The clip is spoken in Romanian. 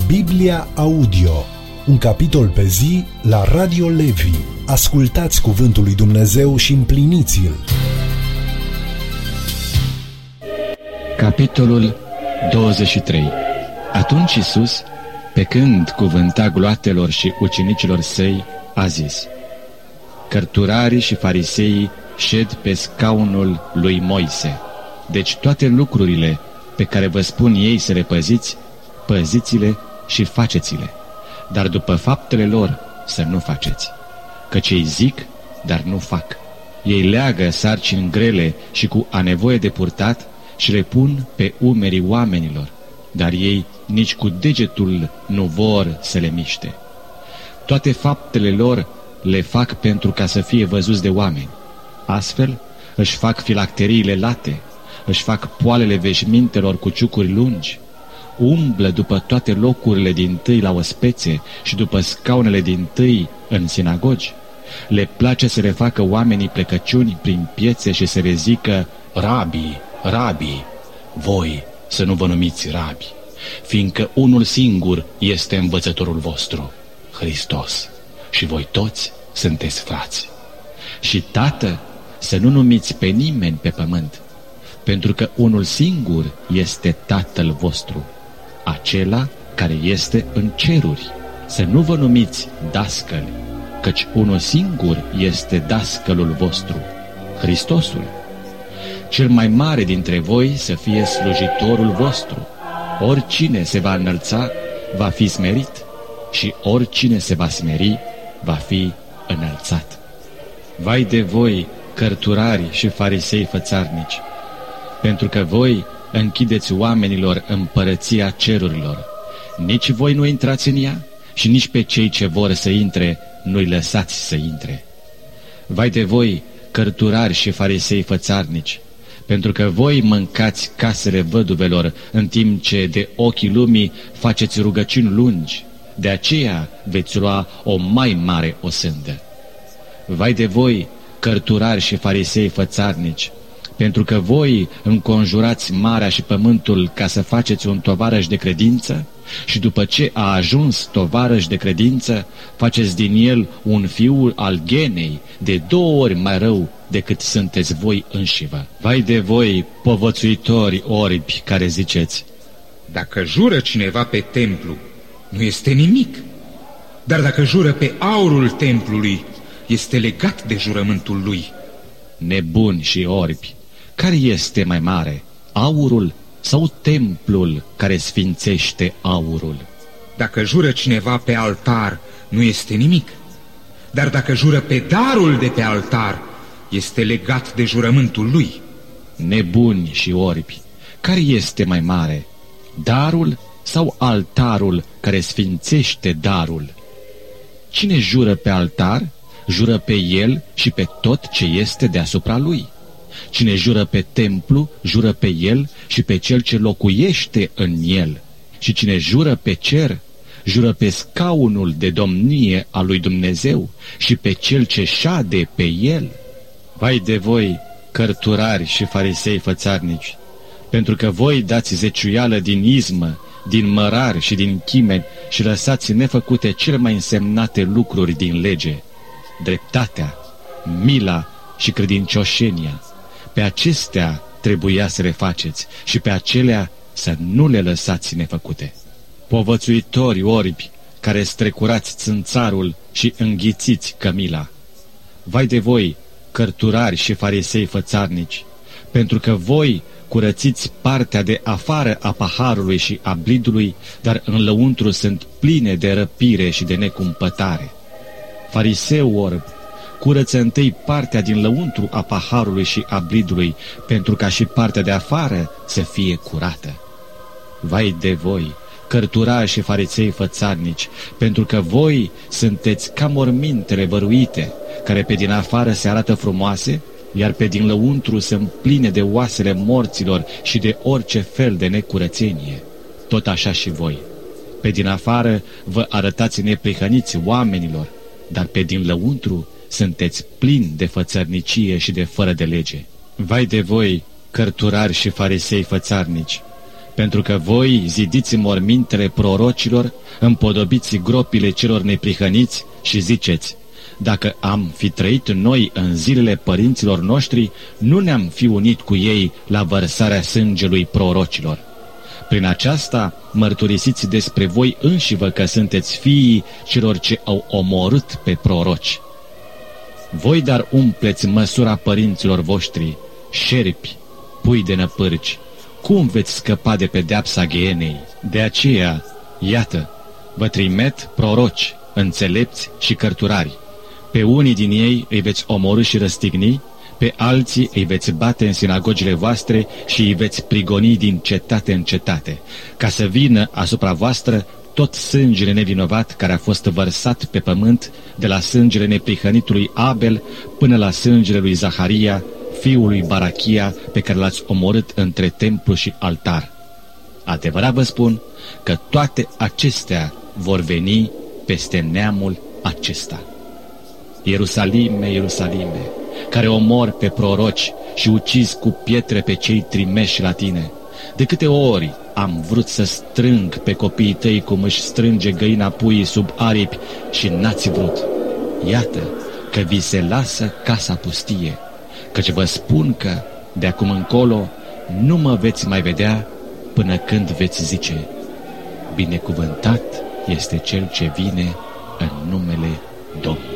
Biblia Audio, un capitol pe zi la Radio Levi. Ascultați cuvântul lui Dumnezeu și împliniți-l. Capitolul 23. Atunci Iisus, pe când cuvânta gloatelor și ucenicilor săi, a zis: Cărturarii și fariseii șed pe scaunul lui Moise. Deci toate lucrurile pe care vă spun ei să le păziți, păziți-le și faceți-le, dar după faptele lor să nu faceți. Căci ei zic, dar nu fac. Ei leagă sarcini grele și cu a nevoie de purtat și le pun pe umerii oamenilor, dar ei nici cu degetul nu vor să le miște. Toate faptele lor le fac pentru ca să fie văzuți de oameni. Astfel își fac filacteriile late, își fac poalele veșmintelor cu ciucuri lungi, umblă după toate locurile dintâi la ospețe și după scaunele dintâi în sinagogi. Le place să le facă oamenii plecăciuni prin piețe și să le zică: Rabi, rabi, voi să nu vă numiți rabi, fiindcă unul singur este învățătorul vostru, Hristos, și voi toți sunteți frați. Și tată, să nu numiți pe nimeni pe pământ, pentru că unul singur este Tatăl vostru, acela care este în ceruri. Să nu vă numiți dascăli, căci unul singur este dascălul vostru, Hristosul. Cel mai mare dintre voi să fie slujitorul vostru. Oricine se va înălța, va fi smerit, și oricine se va smeri, va fi înălțat. Vai de voi, cărturari și farisei fățarnici, pentru că voi închideți oamenilor împărăția cerurilor. Nici voi nu intrați în ea și nici pe cei ce vor să intre nu-i lăsați să intre. Vai de voi, cărturari și farisei fățarnici, pentru că voi mâncați casele văduvelor, în timp ce de ochii lumii faceți rugăciuni lungi. De aceea veți lua o mai mare osândă. Vai de voi, cărturari și farisei fățarnici, pentru că voi înconjurați marea și pământul ca să faceți un tovarăș de credință și după ce a ajuns tovarăș de credință, faceți din el un fiu al ghenei, de 2 ori mai rău decât sunteți voi înșivă. Vai de voi, povățuitori orbi, care ziceți: Dacă jură cineva pe templu, nu este nimic, dar dacă jură pe aurul templului, este legat de jurământul lui. Nebuni și orbi, care este mai mare, aurul sau templul care sfințește aurul? Dacă jură cineva pe altar, nu este nimic, dar dacă jură pe darul de pe altar, este legat de jurământul lui. Nebuni și orbi, care este mai mare, darul sau altarul care sfințește darul? Cine jură pe altar, jură pe el și pe tot ce este deasupra lui. Cine jură pe templu, jură pe el și pe cel ce locuiește în el. Și cine jură pe cer, jură pe scaunul de domnie al lui Dumnezeu și pe cel ce șade pe el. Vai de voi, cărturari și farisei fățarnici, pentru că voi dați zeciuială din izmă, din mărar și din chimeni și lăsați nefăcute cele mai însemnate lucruri din lege: dreptatea, mila și credincioșenia. Pe acestea trebuia să le faceți și pe acelea să nu le lăsați nefăcute. Povățuitori orbi, care strecurați țânțarul și înghițiți cămila. Vai de voi, cărturari și farisei fățarnici, pentru că voi curățiți partea de afară a paharului și a blidului, dar în lăuntru sunt pline de răpire și de necumpătare. Fariseu orb, curăță întâi partea din lăuntru a paharului și a blidului, pentru ca și partea de afară să fie curată. Vai de voi, cărturari și farisei fățarnici, pentru că voi sunteți ca mormintele văruite, care pe din afară se arată frumoase, iar pe din lăuntru sunt pline de oasele morților și de orice fel de necurățenie. Tot așa și voi. Pe din afară vă arătați neprihăniți oamenilor, dar pe din lăuntru sunteți plini de fățărnicie și de fără de lege. Vai de voi, cărturari și farisei fățarnici, pentru că voi zidiți mormintele prorocilor, împodobiți gropile celor neprihăniți și ziceți: dacă am fi trăit noi în zilele părinților noștri, nu ne-am fi unit cu ei la vărsarea sângelui prorocilor. Prin aceasta mărturisiți despre voi înșivă că sunteți fiii celor ce au omorât pe proroci. Voi dar umpleți măsura părinților voștri, șerpi, pui de năpârci. Cum veți scăpa de pedeapsa ghienei? De aceea, iată, vă trimet proroci, înțelepți și cărturari. Pe unii din ei îi veți omorî și răstigni, pe alții îi veți bate în sinagogile voastre și îi veți prigoni din cetate în cetate, ca să vină asupra voastră tot sângele nevinovat care a fost vărsat pe pământ, de la sângele neprihănitului Abel până la sângele lui Zaharia, fiul lui Barachia, pe care l-ați omorât între templu și altar. Adevărat vă spun că toate acestea vor veni peste neamul acesta. Ierusalime, Ierusalime, care omori pe proroci și ucizi cu pietre pe cei trimeși la tine, de câte ori am vrut să strâng pe copiii tăi cum își strânge găina puii sub aripi și n-ați vrut. Iată că vi se lasă casa pustie, căci vă spun că de acum încolo nu mă veți mai vedea până când veți zice: binecuvântat este cel ce vine în numele Domnului.